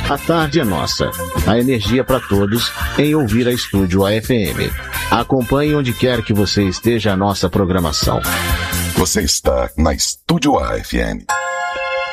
A tarde é nossa. A energia para todos em ouvir a Estúdio AFM. Acompanhe onde quer que você esteja a nossa programação. Você está na Estúdio AFM.